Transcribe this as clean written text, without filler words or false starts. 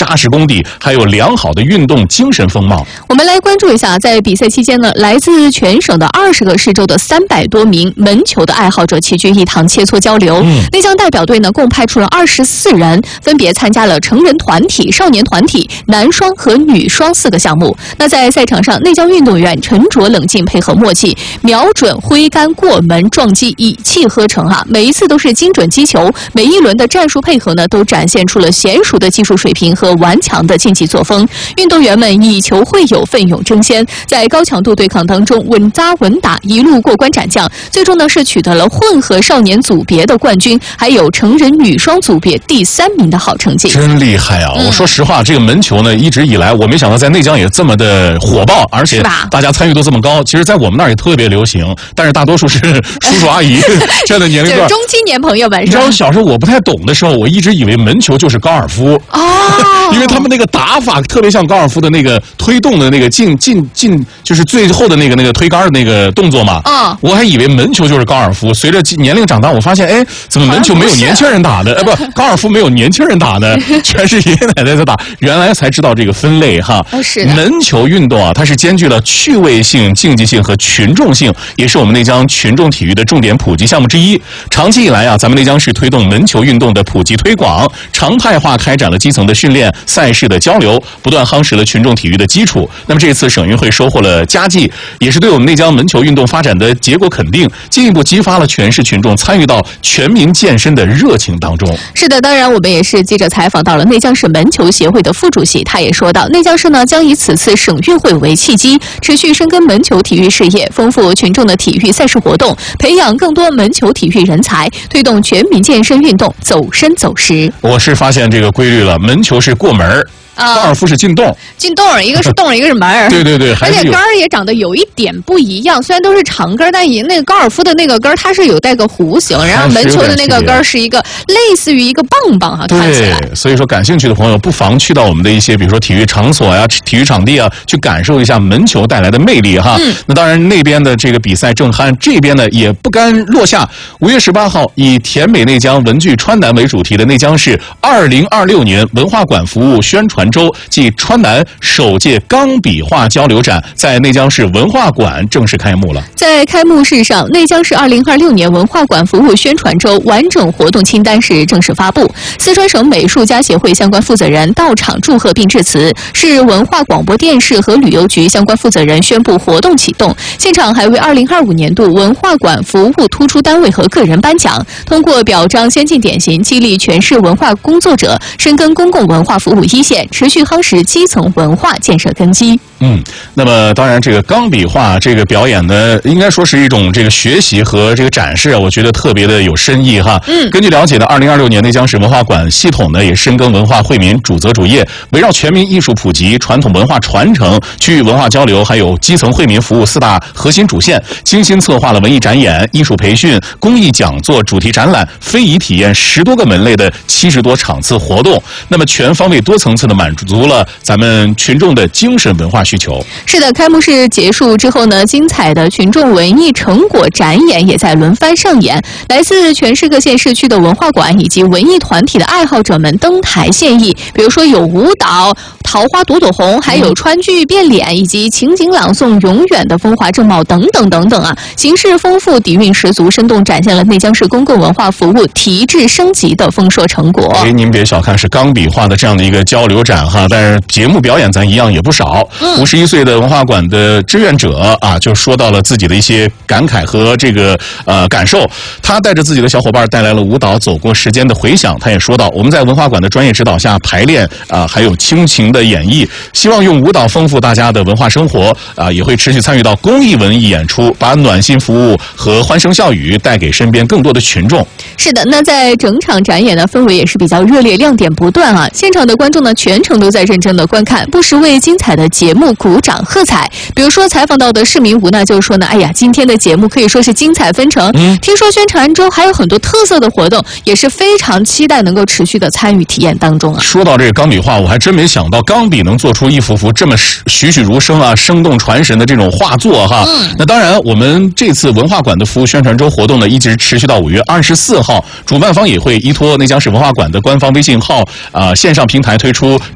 扎实功底，还有良好的运动精神风貌。 我们来关注一下，在比赛期间呢，来自全省的20个市州的300多名门球的爱好者齐聚一堂切磋交流。内江代表队呢，共派出了24人，分别参加了成人团体、少年团体、男双和女双4个项目。那在赛场上，内江运动员沉着冷静，配合默契，瞄准、挥杆、过门、撞击，一气呵成啊！每一次都是精准击球，每一轮的战术配合呢，都展现出了娴熟的技术水平和顽强的竞技作风。运动员们以球会友，奋勇争先，在高强度对抗当中稳扎稳打，一路过关斩将，最终呢是取得了混合少年组别的冠军，还有成人女双组别第3名的好成绩。 真厉害啊！我说实话，这个门球呢，一直以来我没想到在内江也这么的火爆，而且大家参与度这么高。其实，在我们那儿也特别流行，但是大多数是叔叔阿姨这样的年龄段， 中青年朋友们。 你知道小时候我不太懂的时候，我一直以为门球就是高尔夫因为他们那个打法特别像高尔夫的那个推动的那个进，就是最后的那个推杆的那个动作嘛。我还以为门球就是高尔夫。随着年龄长大，我发现，哎，怎么门球没有年轻人打的？不，高尔夫没有年轻人打的，全是爷爷奶奶在打。原来才知道这个分类哈。 是的。 门球运动啊，它是兼具了趣味性、竞技性和群众性，也是我们内江群众体育的重点普及项目之一。长期以来啊，咱们内江市推动门球运动的普及推广，常态化开展了基层的训练、赛事的交流，不断夯实了群众体育的基础。那么这次省运会收获了佳绩，也是对我们内江门球运动发展的结果肯定，进一步激发了全市群众参与到全民健身的热情当中。 是的，当然我们也是记者采访到了内江市门球协会的副主席，他也说到，内江市呢将以此次省运会为契机，持续深耕门球体育事业，丰富群众的体育赛事活动，培养更多门球体育人才，推动全民健身运动走深走实。 我是发现这个规律了，门球是过门儿。高尔夫是进洞， 一个是洞，一个是门儿。 对， 而且杆儿也长得有一点不一样，虽然都是长根儿，但那个高尔夫的那个根儿它是有带个弧形，然后门球的那个根儿是一个类似于一个棒棒哈，看起来。 对，所以说感兴趣的朋友不妨去到我们的一些比如说体育场所呀、体育场地啊，去感受一下门球带来的魅力哈。那当然那边的这个比赛正酣，这边呢也不甘落下。5月18号，以甜美内江文具川南为主题的内江市2026年文化馆服务宣传周暨川南首届钢笔画交流展在内江市文化馆正式开幕了。 在开幕式上，内江市2026年文化馆服务宣传周完整活动清单是正式发布。四川省美术家协会相关负责人到场祝贺并致辞，市文化广播电视和旅游局相关负责人宣布活动启动。现场还为2025年度文化馆服务突出单位和个人颁奖，通过表彰先进典型，激励全市文化工作者深耕公共文化服务一线，持续夯实基层文化建设根基。 那么当然这个钢笔画这个表演呢，应该说是一种这个学习和这个展示啊，我觉得特别的有深意哈。根据了解的，2026年内江市文化馆系统呢也深耕文化惠民主责主业，围绕全民艺术普及、传统文化传承、区域文化交流，还有基层惠民服务4大核心主线，精心策划了文艺展演、艺术培训、公益讲座、主题展览、非遗体验10多个门类的70多场次活动，那么全方位多层次的满足了咱们群众的精神文化需求。 是的，开幕式结束之后呢，精彩的群众文艺成果展演也在轮番上演，来自全市各县市区的文化馆以及文艺团体的爱好者们登台献艺，比如说有舞蹈、桃花朵朵红，还有川剧变脸，以及情景朗诵永远的风华正茂等等等等啊，形式丰富，底蕴十足，生动展现了内江市公共文化服务提质升级的丰硕成果。 您别小看是钢笔画的这样的一个交流展哈，但是节目表演咱一样也不少。51岁的文化馆的志愿者啊，就说到了自己的一些感慨和这个感受。他带着自己的小伙伴带来了舞蹈《走过时间的回响》，他也说到，我们在文化馆的专业指导下排练还有倾情的演绎，希望用舞蹈丰富大家的文化生活也会持续参与到公益文艺演出，把暖心服务和欢声笑语带给身边更多的群众。 是的，那在整场展演的氛围也是比较热烈，亮点不断啊！现场的观众呢，全程都在认真的观看，不时为精彩的节目鼓掌喝彩。比如说采访到的市民吴呢，就说呢，哎呀，今天的节目可以说是精彩纷呈。听说宣传周还有很多特色的活动，也是非常期待能够持续的参与体验当中啊。 说到这个钢笔画，我还真没想到钢笔能做出一幅幅这么栩栩如生生动传神的这种画作哈。那当然，我们这次文化馆的服务宣传周活动呢，一直持续到5月24号，主办方也会依托内江市文化馆的官方微信号线上平台推出